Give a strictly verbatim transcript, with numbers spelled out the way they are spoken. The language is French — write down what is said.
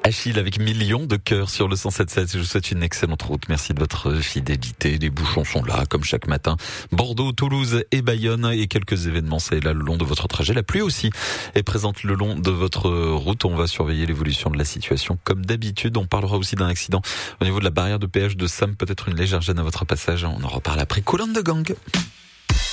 Achille avec millions de cœurs sur le cent sept sept. Je vous souhaite une excellente route. Merci de votre fidélité. Les bouchons sont là, comme chaque matin. Bordeaux, Toulouse et Bayonne et quelques événements, c'est là le long de votre trajet. La pluie aussi est présente le long de votre route. On va surveiller l'évolution de la situation comme d'habitude. On parlera aussi d'un accident au niveau de la barrière de péage de Sam. Peut-être une légère gêne à votre passage. On en reparle après Colonne de Gang.